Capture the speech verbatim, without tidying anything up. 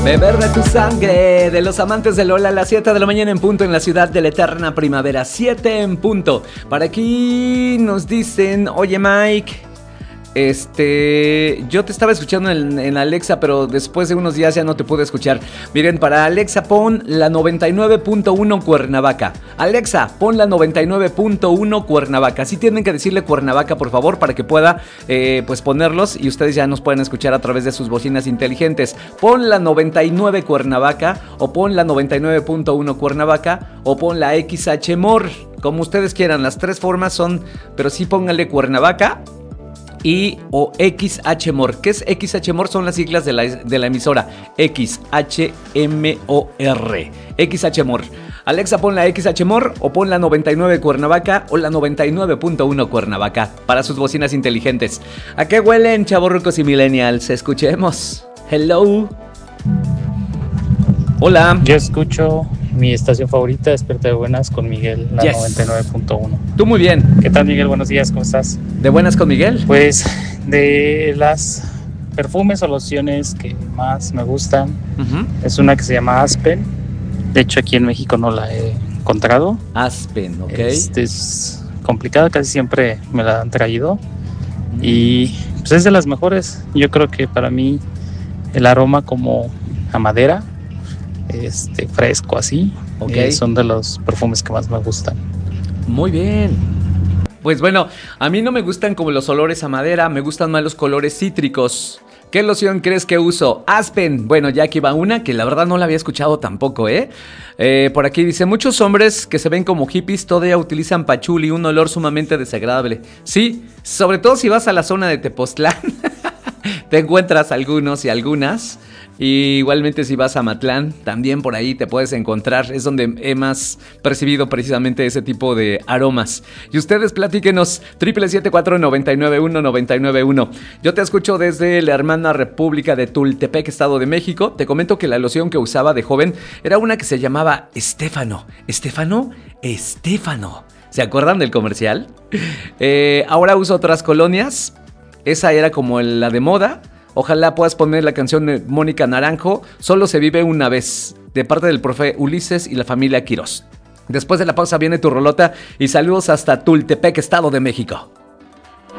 Beber de tu sangre, de los amantes de Lola, a las siete de la mañana en punto en la ciudad de la eterna primavera, siete en punto. Para aquí nos dicen, oye Mike, este, yo te estaba escuchando en, en Alexa, pero después de unos días ya no te pude escuchar. Miren, para Alexa pon la noventa y nueve punto uno Cuernavaca. Alexa, pon la noventa y nueve punto uno Cuernavaca. Sí tienen que decirle Cuernavaca, por favor, para que pueda eh, pues ponerlos y ustedes ya nos pueden escuchar a través de sus bocinas inteligentes. Pon la noventa y nueve Cuernavaca, o pon la noventa y nueve punto uno Cuernavaca, o pon la X H More, como ustedes quieran. Las tres formas son, pero sí pónganle Cuernavaca y o X H More. ¿Qué es X H More? Son las siglas de la, de la emisora X H M O R. X H More. Alexa, pon la X H More o pon la noventa y nueve Cuernavaca o la noventa y nueve punto uno Cuernavaca para sus bocinas inteligentes. ¿A qué huelen, chavorrucos y millennials? Escuchemos. Hello. Hola. Yo escucho mi estación favorita, Despierta de Buenas, con Miguel, la yes. noventa y nueve punto uno. Tú muy bien. ¿Qué tal, Miguel? Buenos días, ¿cómo estás? ¿De buenas con Miguel? Pues de las perfumes o lociones que más me gustan, uh-huh. es una que se llama Aspen. De hecho, aquí en México no la he encontrado. Aspen, ok. Este es complicada, casi siempre me la han traído. Uh-huh. Y pues es de las mejores. Yo creo que para mí el aroma como a madera, este fresco así, okay. eh, son de los perfumes que más me gustan. Muy bien. Pues bueno, a mí no me gustan como los olores a madera, me gustan más los colores cítricos. ¿Qué loción crees que uso? Aspen. Bueno, ya aquí va una que la verdad no la había escuchado tampoco, ¿eh? eh por aquí dice, muchos hombres que se ven como hippies todavía utilizan pachuli, un olor sumamente desagradable. Sí, sobre todo si vas a la zona de Tepoztlán, te encuentras algunos y algunas. Y igualmente si vas a Matlán, también por ahí te puedes encontrar. Es donde he más percibido precisamente ese tipo de aromas. Y ustedes platíquenos, triple siete cuatro nueve nueve uno nueve nueve uno. Yo te escucho desde la hermana República de Tultepec, Estado de México. Te comento que la loción que usaba de joven era una que se llamaba Estéfano. ¿Estéfano? Estéfano. ¿Se acuerdan del comercial? Eh, ahora uso otras colonias. Esa era como la de moda. Ojalá puedas poner la canción de Mónica Naranjo, Solo se vive una vez, de parte del profe Ulises y la familia Quirós. Después de la pausa viene tu rolota y saludos hasta Tultepec, Estado de México.